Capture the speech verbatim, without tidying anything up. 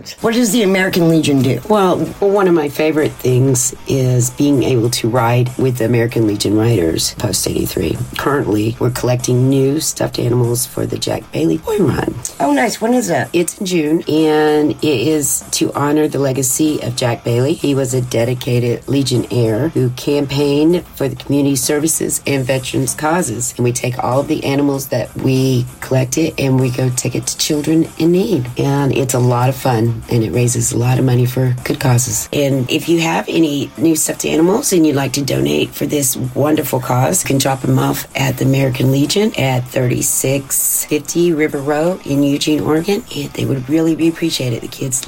What does the American Legion do? Well, one of my favorite things is being able to ride with the American Legion Riders post eighty-three. Currently, we're collecting new stuffed animals for the Jack Bailey Boy Run. Oh, nice. When is that? It's in June, and it is to honor the legacy of Jack Bailey. He was a dedicated Legionnaire who campaigned for the community services and veterans causes. And we take all of the animals that we collected and we go take it to children in need. And it's a lot of fun, and it raises a lot of money for good causes. And if you have any new stuffed animals and you'd like to donate for this wonderful cause, you can drop them off at the American Legion at thirty-six fifty River Road in Eugene, Oregon. And they would really be appreciated. The kids